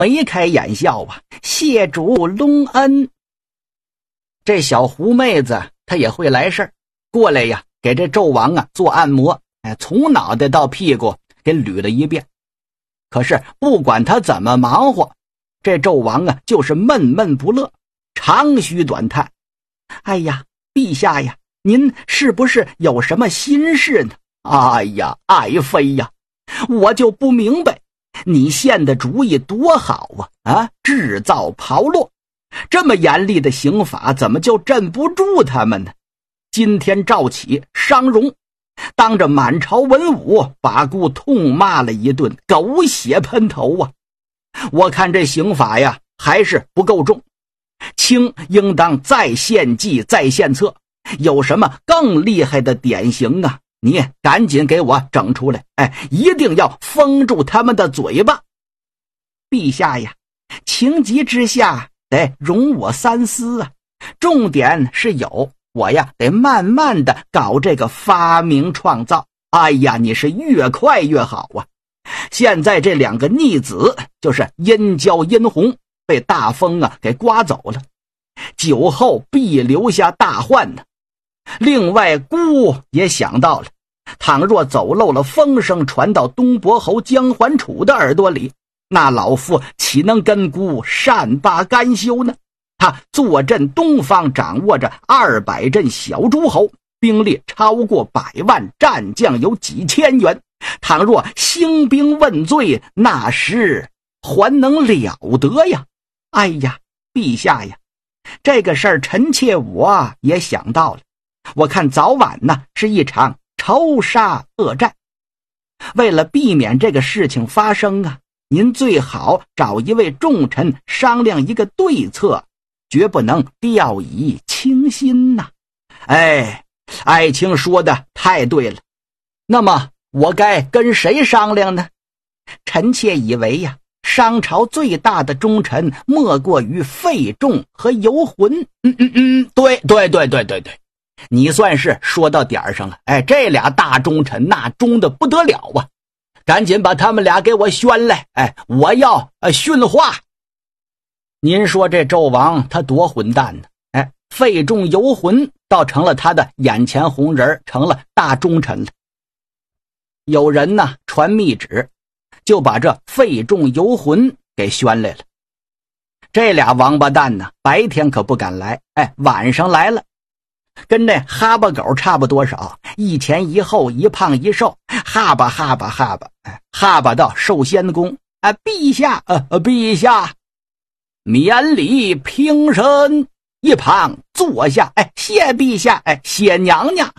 眉开眼笑啊，谢主隆恩。这小狐妹子她也会来事儿，过来呀，给这纣王啊做按摩，从脑袋到屁股给捋了一遍。可是不管他怎么忙活，这纣王啊就是闷闷不乐，长吁短叹。哎呀，陛下呀，您是不是有什么心事呢？哎呀，爱妃呀，我就不明白，你献的主意多好啊！制造炮烙，这么严厉的刑法，怎么就镇不住他们呢？今天赵启、商容当着满朝文武把顾痛骂了一顿，狗血喷头啊！我看这刑法呀还是不够重，卿应当再献计再献策，有什么更厉害的典型啊？你赶紧给我整出来，一定要封住他们的嘴巴。陛下呀，情急之下得容我三思啊，重点是我呀得慢慢的搞这个发明创造。哎呀，你是越快越好啊！现在这两个逆子就是殷郊、殷红被大风啊给刮走了，酒后必留下大患呢。另外孤也想到了，倘若走漏了风声传到东伯侯姜桓楚的耳朵里，那老夫岂能跟孤善罢甘休呢？他坐镇东方，掌握着200镇小诸侯，兵力超过100万，战将有几千员。倘若兴兵问罪，那时还能了得呀？哎呀，陛下呀，这个事儿臣妾我也想到了，我看早晚呢是一场仇杀恶战。为了避免这个事情发生啊，您最好找一位重臣商量一个对策，绝不能掉以轻心呐。爱卿说的太对了，那么我该跟谁商量呢？臣妾以为呀，商朝最大的忠臣莫过于费仲和游魂。对，你算是说到点上了。这俩大忠臣那忠的不得了啊，赶紧把他们俩给我宣来，我要训话。您说这纣王他多混蛋呢？费仲、游魂倒成了他的眼前红人，成了大忠臣了。有人呢传密旨，就把这费仲、游魂给宣来了。这俩王八蛋呢，白天可不敢来，晚上来了，跟这哈巴狗差不多少，一前一后，一胖一瘦，哈巴哈巴哈巴，哈巴到寿仙宫。陛下，陛下，免礼平身，一旁坐下。谢陛下，谢娘娘。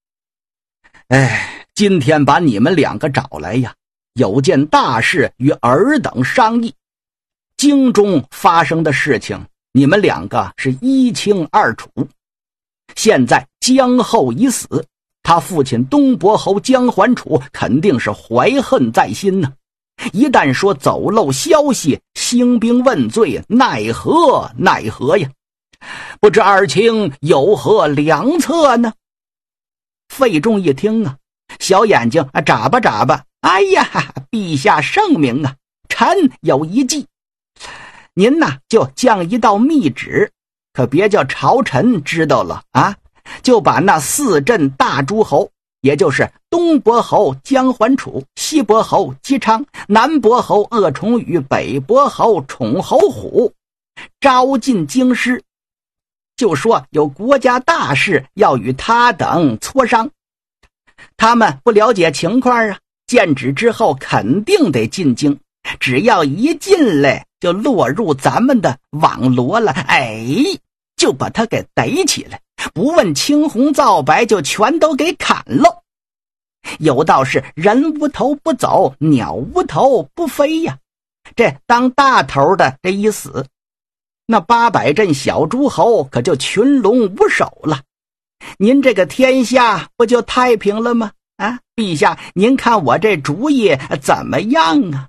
今天把你们两个找来呀，有件大事与尔等商议。京中发生的事情，你们两个是一清二楚。现在姜后已死，他父亲东伯侯姜桓楚肯定是怀恨在心呢。一旦说走漏消息，兴兵问罪，奈何呀？不知二卿有何良策呢？费仲一听啊，小眼睛眨巴眨巴。哎呀，陛下圣明啊，臣有一计。您呐就降一道密旨，可别叫朝臣知道了啊！就把那4镇大诸侯，也就是东伯侯姜桓楚、西伯侯姬昌、南伯侯鄂崇宇、北伯侯宠侯虎招进京师，就说有国家大事要与他等磋商。他们不了解情况啊，见旨之后肯定得进京，只要一进来就落入咱们的网罗了，就把他给逮起来，不问青红皂白就全都给砍了。有道是人无头不走，鸟无头不飞呀。这当大头的这一死，那800镇小诸侯可就群龙无首了。您这个天下不就太平了吗？陛下，您看我这主意怎么样啊？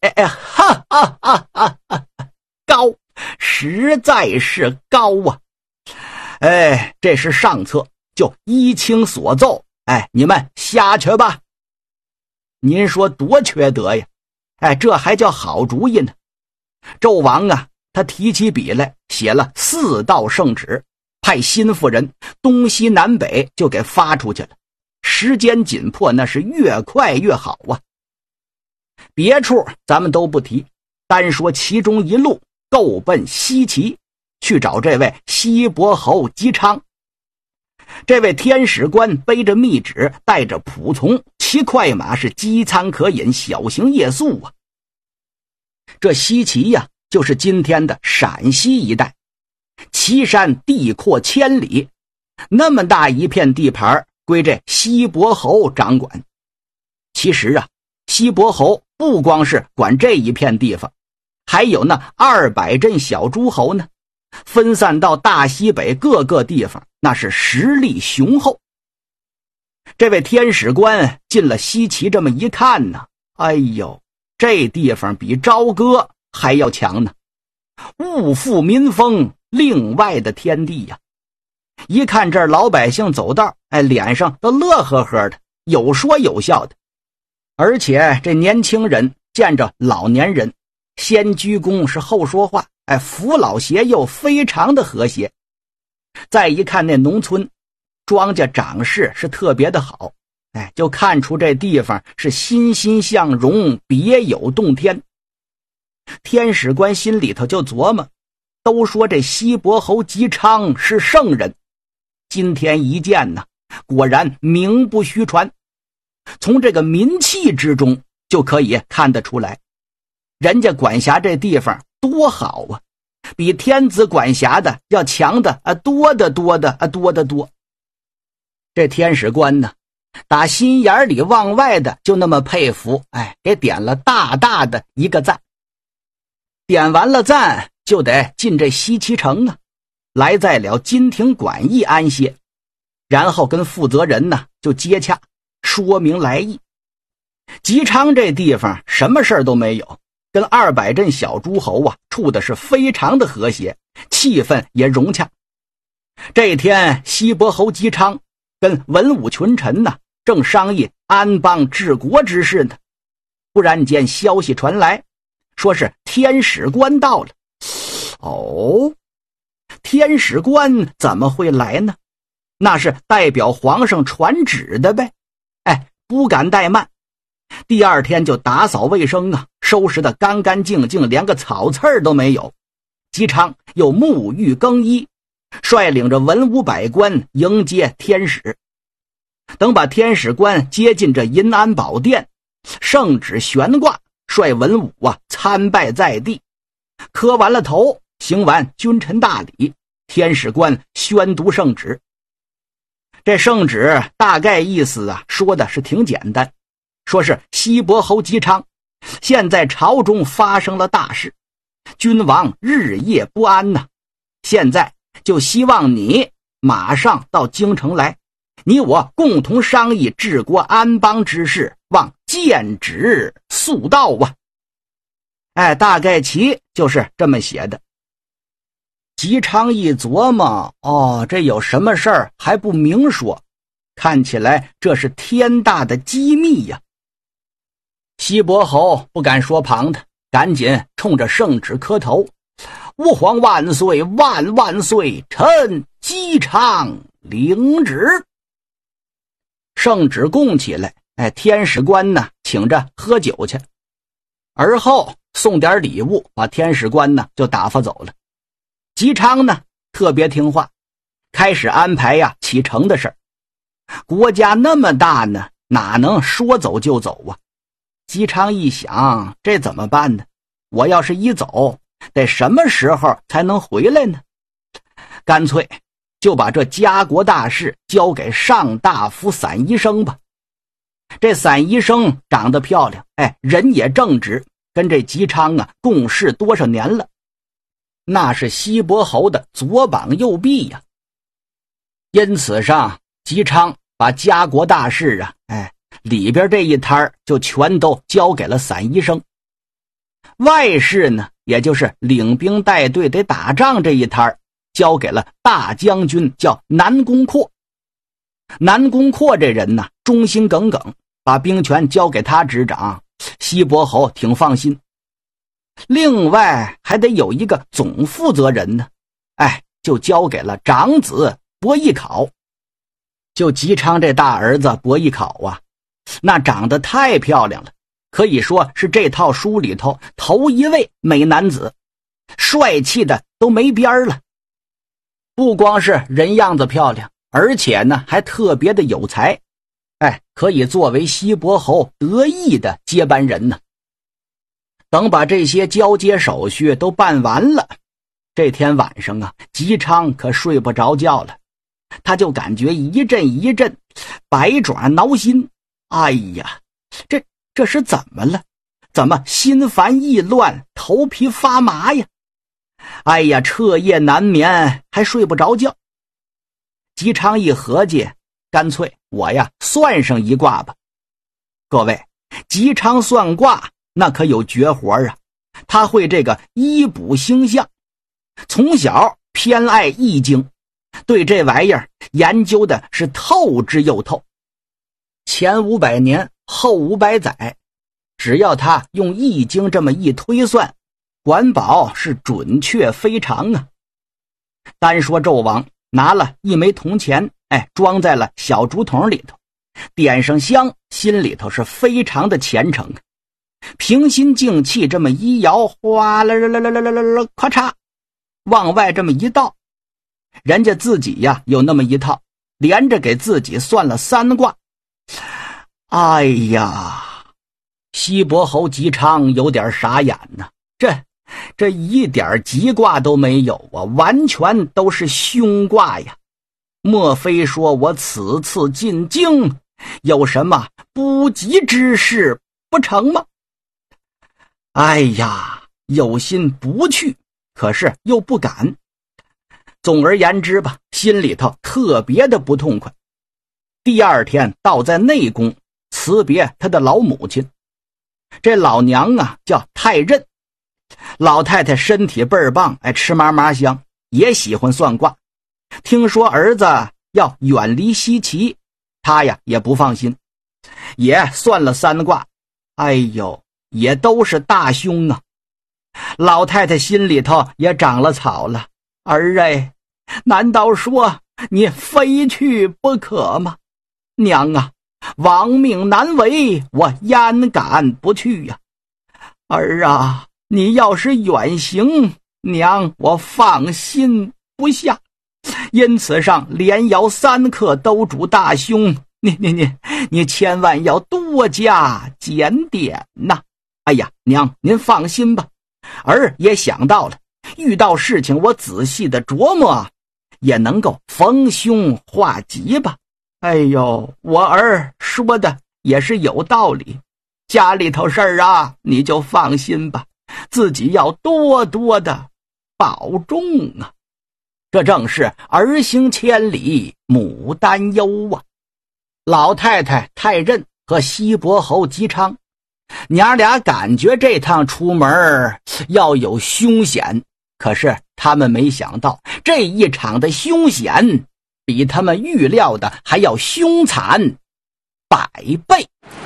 高，实在是高啊！这是上策，就依卿所奏，你们下去吧。您说多缺德呀！这还叫好主意呢。 纣王啊，他提起笔来写了4道圣旨，派心腹人东西南北就给发出去了。时间紧迫，那是越快越好啊。别处咱们都不提，单说其中一路够奔西岐，去找这位西伯侯姬昌。这位天使官背着密旨，带着仆从，骑快马，是饥餐可饮，小行夜宿啊。这西岐呀，就是今天的陕西一带，岐山地阔千里，那么大一片地盘归这西伯侯掌管。其实啊，西伯侯不光是管这一片地方，还有那200镇小诸侯呢，分散到大西北各个地方，那是实力雄厚。这位天使官进了西岐，这么一看呢，哎呦，这地方比朝歌还要强呢，物阜民丰，另外的天地呀。一看这儿老百姓走道，脸上都乐呵呵的，有说有笑的。而且这年轻人见着老年人，先鞠躬是后说话，扶老携幼，非常的和谐。再一看那农村庄稼长势是特别的好，就看出这地方是欣欣向荣，别有洞天。天使官心里头就琢磨，都说这西伯侯姬昌是圣人，今天一见呢，果然名不虚传。从这个民气之中就可以看得出来，人家管辖这地方多好啊，比天子管辖的要强的多得多。这天使官呢，打心眼里往外的就那么佩服，给点了大大的一个赞。点完了赞，就得进这西岐城啊，来在了金庭馆驿安歇，然后跟负责人呢就接洽，说明来意。姬昌这地方什么事儿都没有，跟200镇小诸侯啊处的是非常的和谐，气氛也融洽。这天西伯侯姬昌跟文武群臣呢正商议安邦治国之事呢，忽然间消息传来，说是天使官到了。哦，天使官怎么会来呢？那是代表皇上传旨的呗。不敢怠慢，第二天就打扫卫生啊，收拾得干干净净，连个草刺儿都没有。姬昌又沐浴更衣，率领着文武百官迎接天使。等把天使官接进这银安宝殿，圣旨悬挂，率文武啊参拜在地，磕完了头，行完君臣大礼，天使官宣读圣旨。这圣旨大概意思啊，说的是挺简单，说是西伯侯姬昌，现在朝中发生了大事，君王日夜不安呐，现在就希望你马上到京城来，你我共同商议治国安邦之事，望见旨速到啊。大概其就是这么写的。姬昌一琢磨，这有什么事儿还不明说，看起来这是天大的机密呀。西伯侯不敢说旁的，赶紧冲着圣旨磕头，吾皇万岁万万岁，臣姬昌领旨。圣旨供起来，天使官呢请着喝酒去，而后送点礼物，把天使官呢就打发走了。姬昌呢特别听话，开始安排呀启程的事儿。国家那么大呢，哪能说走就走啊？姬昌一想，这怎么办呢？我要是一走，得什么时候才能回来呢？干脆就把这家国大事交给上大夫散宜生吧。这散宜生长得漂亮，人也正直，跟这姬昌啊共事多少年了，那是西伯侯的左膀右臂呀。因此上，姬昌把家国大事啊，里边这一摊就全都交给了散宜生。外事呢，也就是领兵带队得打仗这一摊交给了大将军，叫南宫阔。南宫阔这人呢，忠心耿耿，把兵权交给他执掌，西伯侯挺放心。 另外还得有一个总负责人呢，就交给了长子伯邑考。就吉昌这大儿子伯邑考啊，那长得太漂亮了，可以说是这套书里头头一位美男子，帅气的都没边了。不光是人样子漂亮，而且呢还特别的有才，可以作为西伯侯得意的接班人呢。等把这些交接手续都办完了，这天晚上啊，吉昌可睡不着觉了，他就感觉一阵一阵百爪挠心。哎呀，这是怎么了？怎么心烦意乱，头皮发麻呀？哎呀，彻夜难眠，还睡不着觉。吉昌一合计，干脆我呀算上一卦吧。各位，吉昌算卦那可有绝活啊，他会这个医卜星象，从小偏爱易经，对这玩意儿研究的是透之又透。前500年后500载，只要他用易经这么一推算，管保是准确非常啊。单说纣王拿了一枚铜钱，装在了小竹筒里头，点上香，心里头是非常的虔诚。平心静气这么一摇，哗啦啦啦啦啦啦啦，咔嚓，往外这么一倒，人家自己呀有那么一套，连着给自己算了3卦。哎呀，西伯侯吉昌有点傻眼呢，这一点吉卦都没有啊，完全都是凶卦呀。莫非说我此次进京有什么不吉之事不成吗？哎呀，有心不去，可是又不敢。总而言之吧，心里头特别的不痛快。第二天倒在内宫辞别他的老母亲，这老娘啊叫太任，老太太身体倍儿棒，吃嘛嘛香，也喜欢算卦。听说儿子要远离西岐，他呀也不放心，也算了3卦。哎呦，也都是大凶啊。老太太心里头也长了草了，儿难道说你非去不可吗？娘啊，亡命难违，我焉敢不去呀？儿啊，你要是远行，娘我放心不下。因此上连爻3克都主大凶，你千万要多加检点呐。哎呀，娘您放心吧，儿也想到了，遇到事情我仔细的琢磨，也能够逢凶化吉吧。哎呦，我儿说的也是有道理，家里头事儿啊，你就放心吧，自己要多多的保重啊。这正是儿行千里母担忧啊。老太太太任和西伯侯吉昌娘俩感觉这趟出门要有凶险，可是他们没想到这一场的凶险比他们预料的还要凶残100倍。